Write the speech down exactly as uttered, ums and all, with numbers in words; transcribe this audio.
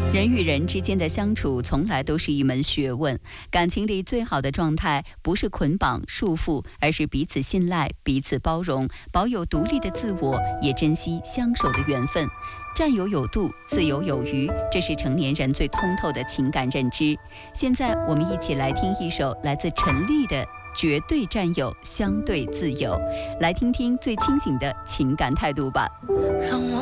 人与人之间的相处从来都是一门学问，感情里最好的状态不是捆绑束缚，而是彼此信赖，彼此包容，保有独立的自我，也珍惜相守的缘分。占有有度，自由有余，这是成年人最通透的情感认知。现在我们一起来听一首来自陈粒的《绝对占有，相对自由》，来听听最清醒的情感态度吧。让我